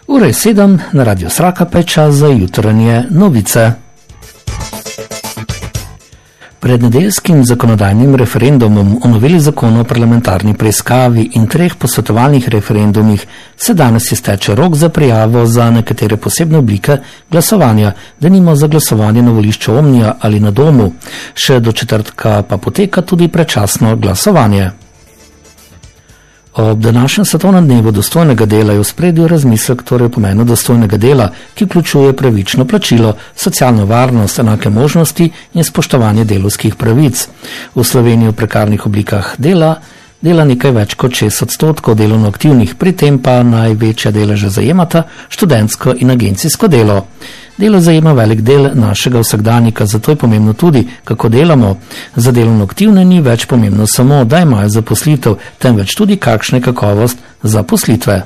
Ura je 7, na Radio Sraka pa je čas za jutranje novice. Pred nedeljskim zakonodajnim referendumom o noveli zakona o parlamentarni preiskavi in 3 posvetovalnih referendumih se danes izteče rok za prijavo za nekatere posebne oblike glasovanja, denimo za glasovanje na volišču Omnija ali na domu. Še do četrtka pa poteka tudi predčasno glasovanje. Ob današnjem svetovnem dnevu dostojnega dela je v ospredju razmislek o pomenu dostojnega dela, ki vključuje pravično plačilo, socialno varnost, enake možnosti in spoštovanje delavskih pravic. V Sloveniji v prekarnih oblikah dela nekaj več kot 6% delovno aktivnih, pri tem pa največja deleža zajemata študentsko in agencijsko delo. Delo zajema velik del našega vsakdanjika, zato je pomembno tudi, kako delamo. Za delovno aktivne ni več pomembno samo, da imajo zaposlitev, temveč tudi kakšna je kakovost zaposlitve.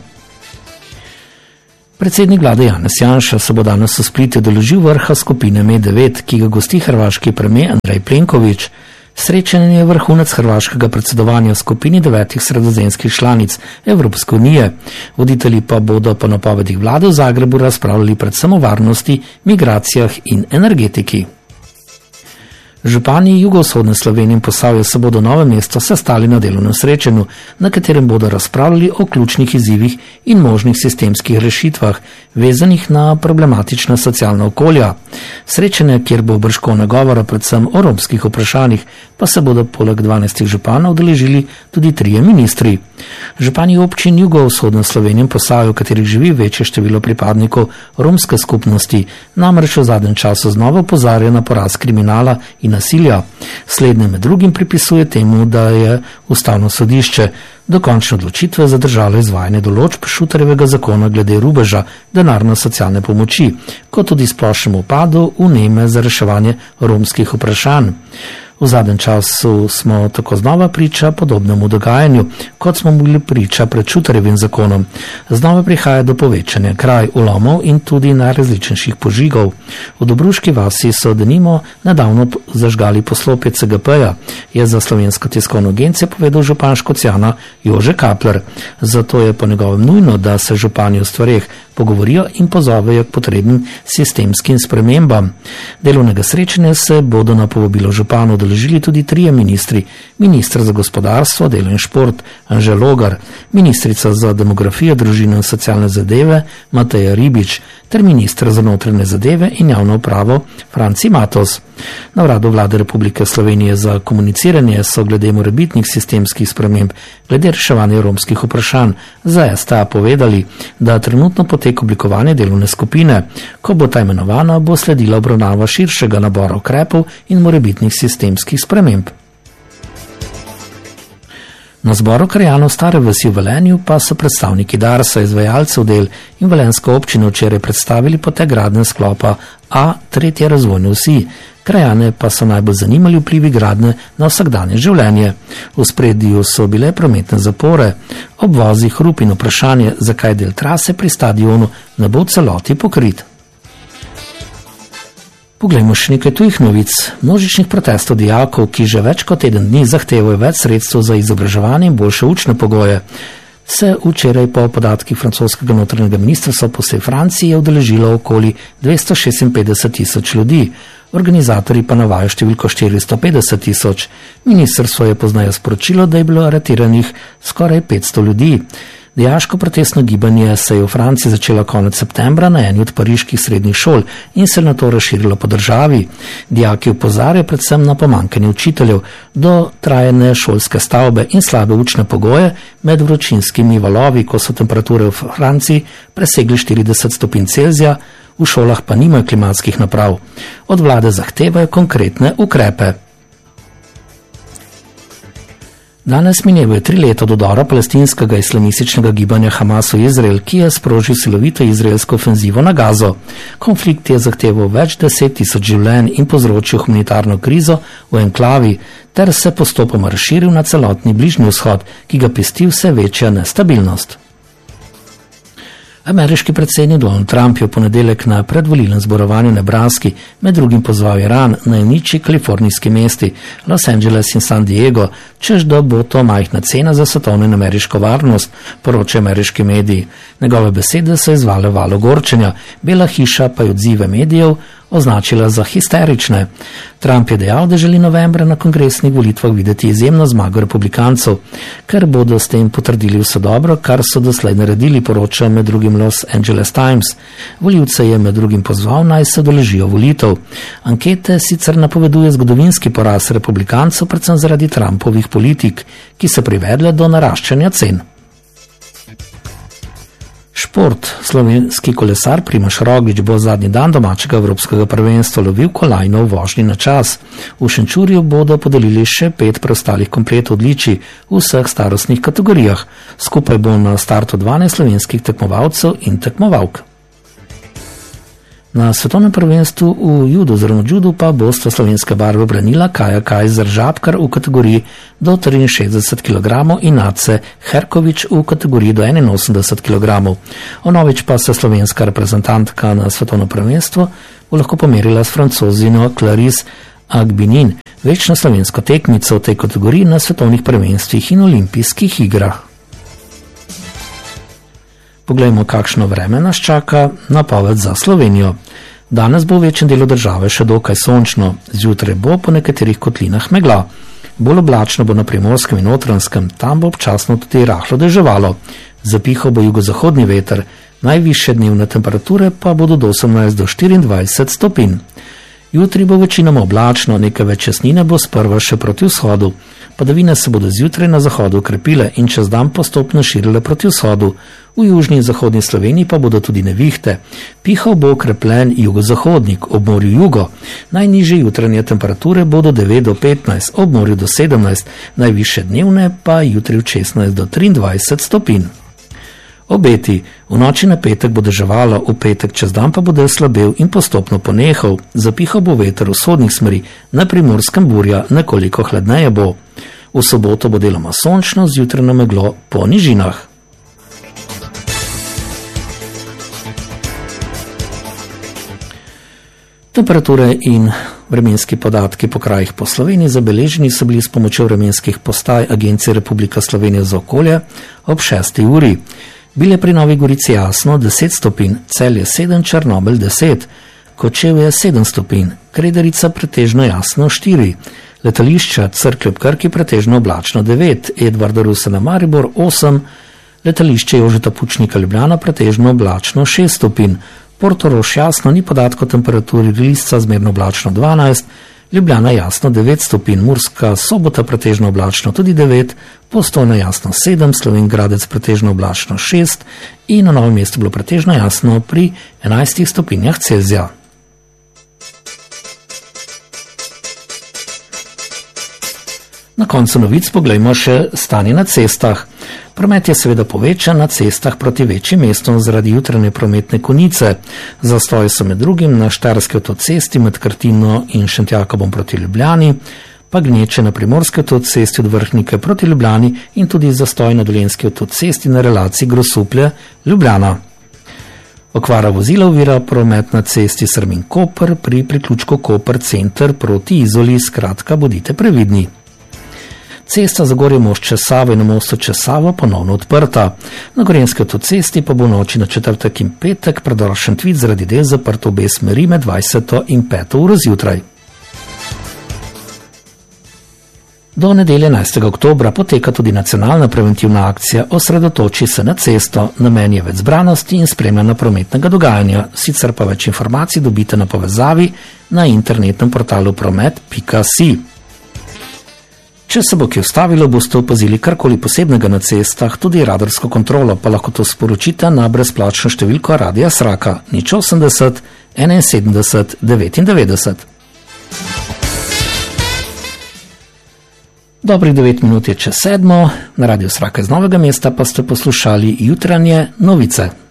Predsednik vlade Janez Janša se bo danes v Splitu udeležil vrha skupine M9, ki ga gosti hrvaški premijer Andrej Plenković. Srečanje je vrhunec hrvaškega predsedovanja v skupini 9 sredozemskih članic Evropske unije. Voditelji pa bodo po napovedih vlade v Zagrebu razpravljali predvsem o varnosti, migracijah in energetiki. Župani jugovzhodne Slovenije in Posavja se bodo v Novem mestu sestali na delovnem srečanju, na katerem bodo razpravljali o ključnih izzivih in možnih sistemskih rešitvah, vezanih na problematična socialna okolja. Srečanje, kjer bo bržkone govora predvsem o romskih vprašanjih, pa se bodo poleg 12 županov udeležili tudi 3 ministri. Župani občin jugovzhodne Slovenije in Posavja, v katerih živi večje število pripadnikov romske skupnosti, namreč v zadnjem času znova opozarja na porast kriminala in nasilja. Slednje med drugim pripisuje temu, da je Ustavno sodišče dokončne odločitve zadržalo izvajanje določb Šuterjevega zakona glede rubeža denarne socialne pomoči, kot tudi splošnemu upadu vneme za reševanje romskih vprašanj. V zadnjem času smo tako znova priča podobnemu dogajanju, kot smo bili priča pred Šuterjevim zakonom. Znova prihaja do povečanja kraj, vlomov in tudi najrazličnejših požigov. V Dobruški vasi so denimo nedavno zažgali poslopje CGP-ja, je za Slovensko tiskovno agencijo povedal župan Škocjana Jože Kapler. Zato je po njegovem nujno, da se župani o stvareh pogovorijo in pozovejo k potrebnim sistemskim spremembam. Delovnega srečanja se bodo na povabilo županov udeležili tudi 3 ministri: ministr za gospodarstvo, delo in šport Anže Logar, ministrica za demografijo, družino in socialne zadeve Mateja Ribič ter ministr za notranje zadeve in javno upravo Franci Matos. Na Uradu Vlade Republike Slovenije za komuniciranje so glede morebitnih sistemskih sprememb glede reševanja romskih vprašanj za STA povedali, da trenutno poteka oblikovanje delovne skupine. Ko bo ta imenovana, bo sledila obravnava širšega nabora ukrepov in morebitnih sistemskih sprememb. Na zboru krajanov Stare vasi v Velenju pa so predstavniki Darsa, izvajalcev del in velensko občino včeraj predstavili potek gradnje sklopa A 3. razvojne vsi. Krajane pa so najbolj zanimali vplivi gradnje na vsakdanje življenje. V spredju so bile prometne zapore, obvozi, hrup in vprašanje, zakaj del trase pri stadionu ne bo v celoti pokrit. Poglejmo še nekaj tujih novic. Množičnih protestov dijakov, ki že več kot teden dni zahtevajo več sredstev za izobraževanje in boljše učne pogoje, se včeraj po podatkih francoskega notranjega ministrstva po vsej Franciji je udeležilo okoli 256.000 ljudi. Organizatorji pa navajajo številko 450.000. Ministrstvo je pozneje sporočilo, da je bilo aretiranih skoraj 500 ljudi. Dijaško protestno gibanje se je v Franciji začelo konec septembra na eni od pariških srednjih šol in se na to razširilo po državi. Dijaki opozarjajo predvsem na pomanjkanje učiteljev, dotrajane šolske stavbe in slabe učne pogoje med vročinskimi valovi, ko so temperature v Franciji presegli 40 stopinj Celzija, v šolah pa nimajo klimatskih naprav. Od vlade zahtevajo konkretne ukrepe. Danes minevajo 3 leta od udora palestinskega islamističnega gibanja Hamas v Izrael, ki je sprožil silovito izraelsko ofenzivo na Gazo. Konflikt je zahteval več 10.000 življenj in povzročil humanitarno krizo v enklavi, ter se postopoma razširil na celotni Bližnji vzhod, ki ga pesti vse večja nestabilnost. Ameriški predsednik Donald Trump je v ponedeljek na predvolilnem zborovanju v Nebraski med drugim pozval Iran naj uniči kalifornijski mesti Los Angeles in San Diego, čež da bo to majhna cena za svetovno in ameriško varnost, poročajo ameriški mediji. Njegove besede so izzvale val ogorčenja, Bela hiša pa je odzive medijev označila za histerične. Trump je dejal, da želi novembra na kongresnih volitvah videti izjemno zmago republikancev, ker bodo s tem potrdili vse dobro, kar so doslej naredili, poroča med drugim Los Angeles Times. Volivce je med drugim pozval, naj se udeležijo volitev. Ankete sicer napoveduje zgodovinski poraz republikancev, predvsem zaradi Trumpovih politik, ki so privedle do naraščanja cen. Šport. Slovenski kolesar Primož Roglič bo zadnji dan domačega evropskega prvenstva lovil kolajno v vožnji na čas. V Šenčurju bodo podelili še 5 preostalih kompletov odličij v vseh starostnih kategorijah. Skupaj bo na startu 12 slovenskih tekmovalcev in tekmovalk. Na svetovnem prvenstvu v judu pa bosta slovenske barve branila Kaja Kajzer-Žabkar v kategoriji do 63 kg in Ace Herkovič v kategoriji do 81 kg. Onovič pa se slovenska reprezentantka na svetovno prvenstvo bo lahko pomerila s Francozino Clarisse Agbenin, večna slovenska tekmica v tej kategoriji na svetovnih prvenstvih in olimpijskih igrah. Poglejmo, kakšno vreme nas čaka, napoved za Slovenijo. Danes bo v večjem delu države še dokaj sončno, zjutraj bo po nekaterih kotlinah megla. Bolj oblačno bo na Primorskem in Notranjskem, tam bo občasno tudi rahlo deževalo. Zapihal bo jugozahodni veter, najvišje dnevne temperature pa bodo do 18 do 24 stopinj. Jutri bo večinoma oblačno, nekaj več jasnine bo sprva še proti vzhodu. Padavine se bodo zjutraj na zahodu okrepile in čez dan postopno širile proti vzhodu. V južni in zahodni Sloveniji pa bodo tudi nevihte. Pihal bo okrepljen jugozahodnik, ob morju jugo. Najnižje jutranje temperature bodo 9 do 15, ob morju do 17, najvišje dnevne pa jutri od 16 do 23 stopinj. Obeti. V noči na petek bo deževalo, v petek čez dan pa bo dež slabel in postopno ponehal. Zapihal bo veter vzhodnih smeri, na Primorskem burja, nekoliko hladneje bo. V soboto bo deloma sončno, zjutraj na meglo po nižinah. Temperature in vremenski podatki po krajih po Sloveniji zabeleženi so bili s pomočjo vremenskih postaj Agencije Republika Slovenija za okolje ob 6. uri. Bile pri Novi Gorici jasno 10 stopinj, Celje 7, Črnomelj 10, Kočevje 7 stopinj, Kredarica pretežno jasno 4, letališča Cerklje ob Krki pretežno oblačno 9, Edvarda Rusena Maribor 8, letališče Jožeta Pučnika Ljubljana pretežno oblačno 6 stopinj, Portorož jasno, ni podatkov o temperaturi, Lisca zmerno oblačno 12, Ljubljana jasno 9 stopinj, Murska Sobota pretežno oblačno tudi 9, Postojna jasno 7, Slovenj Gradec pretežno oblačno 6 in na Novem mestu bilo pretežno jasno pri 11 stopinjah Celzija. Na koncu novic poglejmo še stanje na cestah. Promet je seveda povečan na cestah proti večjim mestom zaradi jutranje prometne konice. Zastoji so med drugim na Štajerski avtocesti med Krtino in Šentjakobom proti Ljubljani, pa gneče na Primorski avtocesti od Vrhnike proti Ljubljani in tudi zastoj na Dolenjski avtocesti na relaciji Grosuplje-Ljubljana. Okvara vozila ovira promet na cesti Srmin-Koper pri priključku Koper center proti Izoli, skratka bodite previdni. Cesta Zagorje most čez Savo in na mostu čez Savo ponovno odprta. Na Gorenjski avtocesti pa bo v noči na četrtek in petek predor Šentvid zaradi del zaprt obe smeri med 20. in 5. uro zjutraj. Do nedelje 11. oktobra poteka tudi nacionalna preventivna akcija Osredotoči se na cesto, namen je več zbranosti in spremljanja prometnega dogajanja, sicer pa več informacij dobite na povezavi na internetnem portalu promet.si. Če se bo kje ustavilo, boste opazili karkoli posebnega na cestah, tudi radarsko kontrolo, pa lahko to sporočite na brezplačno številko Radia Sraka 080 71 99. Dobrih 9 minut je čez 7, na Radiu Sraka iz Novega mesta pa ste poslušali jutranje novice.